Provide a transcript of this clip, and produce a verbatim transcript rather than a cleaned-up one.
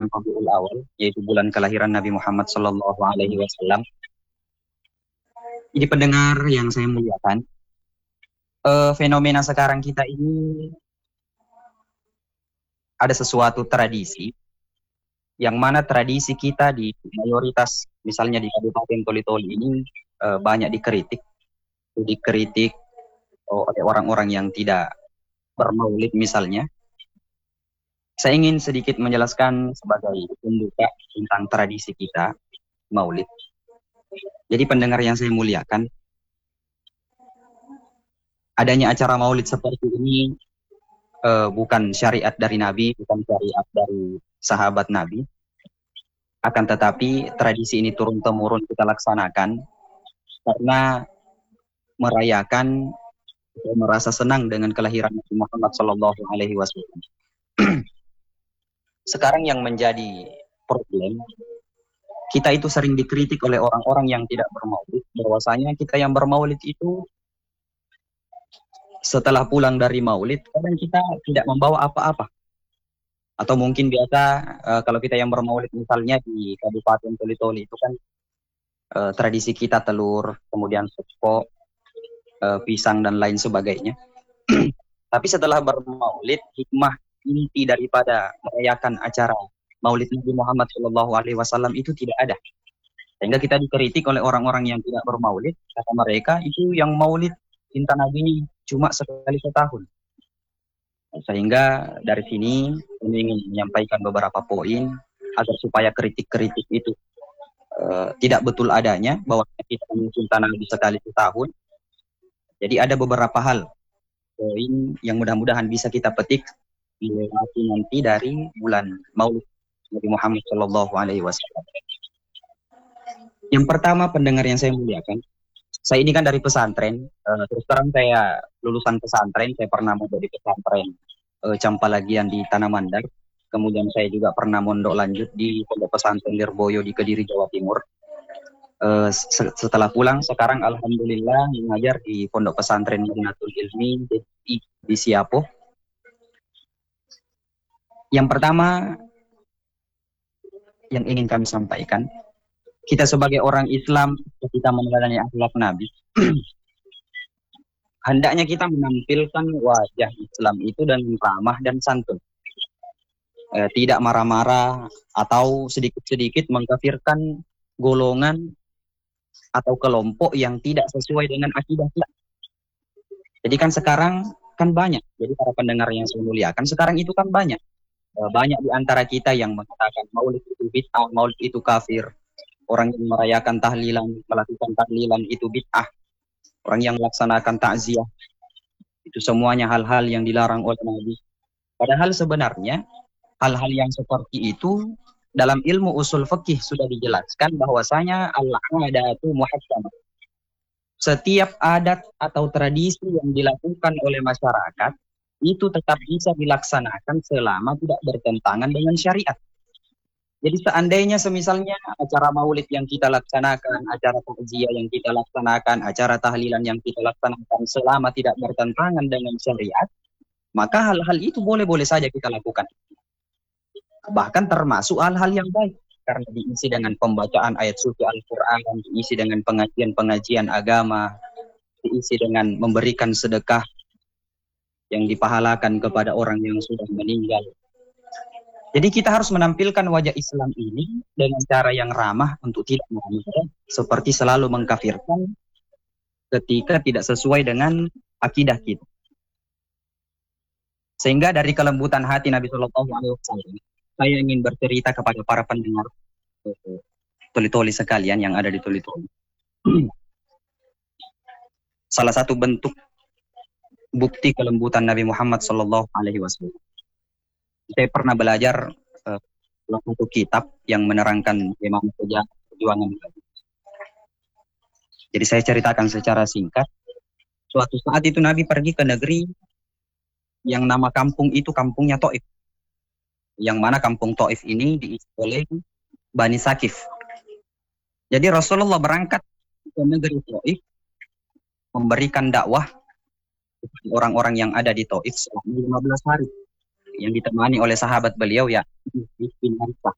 Rabiul Awal, yaitu bulan kelahiran Nabi Muhammad Sallallahu Alaihi Wasallam. Jadi pendengar yang saya muliakan, uh, fenomena sekarang kita ini ada sesuatu tradisi, yang mana tradisi kita di mayoritas, misalnya di Kabupaten Toli-Toli ini uh, banyak dikritik, dikritik oleh orang-orang yang tidak bermaulid misalnya. Saya ingin sedikit menjelaskan sebagai pembuka tentang tradisi kita, maulid. Jadi pendengar yang saya muliakan, adanya acara maulid seperti ini uh, bukan syariat dari Nabi, bukan syariat dari sahabat Nabi. Akan tetapi tradisi ini turun-temurun kita laksanakan karena merayakan, merasa senang dengan kelahiran Nabi Muhammad Sallallahu Alaihi Wasallam. Sekarang yang menjadi problem, kita itu sering dikritik oleh orang-orang yang tidak bermaulid, bahwasanya kita yang bermaulid itu setelah pulang dari maulid, kadang kita tidak membawa apa-apa. Atau mungkin biasa uh, kalau kita yang bermaulid misalnya di Kabupaten Toli-Toli itu kan uh, tradisi kita telur, kemudian seko, uh, pisang dan lain sebagainya. Tapi setelah bermaulid, hikmah inti daripada merayakan acara Maulid Nabi Muhammad Shallallahu Alaihi Wasallam itu tidak ada, sehingga kita dikritik oleh orang-orang yang tidak bermaulid. Kata mereka itu yang maulid cinta Nabi cuma sekali setahun. Sehingga dari sini ini ingin menyampaikan beberapa poin agar supaya kritik-kritik itu uh, tidak betul adanya, bahwa kita cinta Nabi sekali setahun. Jadi ada beberapa hal poin yang mudah-mudahan bisa kita petik dilewati nanti dari bulan Maulid Nabi Muhammad Shallallahu Alaihi Wasallam. Yang pertama, pendengar yang saya muliakan, saya ini kan dari pesantren, uh, terus terang saya lulusan pesantren, saya pernah mondok di pesantren uh, Campalagian di Tanah Mandar, kemudian saya juga pernah mondok lanjut di pondok pesantren Lirboyo di Kediri, Jawa Timur. Uh, setelah pulang sekarang alhamdulillah mengajar di pondok pesantren Madinatul Ilmi di, di Siapo. Yang pertama yang ingin kami sampaikan, kita sebagai orang Islam, kita meneladani akhlak Nabi, hendaknya kita menampilkan wajah Islam itu dengan ramah dan santun, eh, tidak marah-marah atau sedikit-sedikit mengkafirkan golongan atau kelompok yang tidak sesuai dengan akidah kita. Jadi kan sekarang kan banyak, jadi para pendengar yang saya muliakan, sekarang itu kan banyak banyak di antara kita yang mengatakan maulid itu bid'ah, maulid itu kafir. Orang yang merayakan tahlilan, melakukan tahlilan itu bid'ah. Orang yang melaksanakan takziah, itu semuanya hal-hal yang dilarang oleh Nabi. Padahal sebenarnya hal-hal yang seperti itu dalam ilmu usul fikih sudah dijelaskan bahwasanya al-'adatu muhakkamah. Setiap adat atau tradisi yang dilakukan oleh masyarakat itu tetap bisa dilaksanakan selama tidak bertentangan dengan syariat. Jadi seandainya semisalnya acara maulid yang kita laksanakan, acara takziah yang kita laksanakan, acara tahlilan yang kita laksanakan selama tidak bertentangan dengan syariat, maka hal-hal itu boleh-boleh saja kita lakukan. Bahkan termasuk hal-hal yang baik, karena diisi dengan pembacaan ayat suci Al-Quran, diisi dengan pengajian-pengajian agama, diisi dengan memberikan sedekah yang dipahalakan kepada orang yang sudah meninggal. Jadi kita harus menampilkan wajah Islam ini dengan cara yang ramah untuk tidak marah, seperti selalu mengkafirkan ketika tidak sesuai dengan akidah kita. Sehingga dari kelembutan hati Nabi Shallallahu Alaihi Wasallam, saya ingin bercerita kepada para pendengar Toli-Toli sekalian yang ada di Toli-Toli. Salah satu bentuk bukti kelembutan Nabi Muhammad Sallallahu Alaihi Wasallam. Saya pernah belajar uh, satu kitab yang menerangkan bagaimana saja perjuangan Nabi. Jadi saya ceritakan secara singkat. Suatu saat itu Nabi pergi ke negeri yang nama kampung itu kampungnya Taif. Yang mana kampung Taif ini diisi oleh Bani Sakif. Jadi Rasulullah berangkat ke negeri Taif memberikan dakwah orang-orang yang ada di Taif selama lima belas hari, yang ditemani oleh sahabat beliau ya bin Harithah.